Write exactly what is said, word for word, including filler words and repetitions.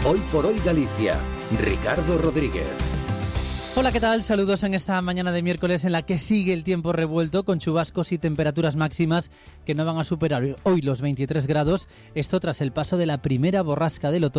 Hoy por hoy Galicia. Ricardo Rodríguez. Hola, ¿qué tal? Saludos en esta mañana de miércoles en la que sigue el tiempo revuelto con chubascos y temperaturas máximas que no van a superar hoy los veintitrés grados. Esto tras el paso de la primera borrasca del otoño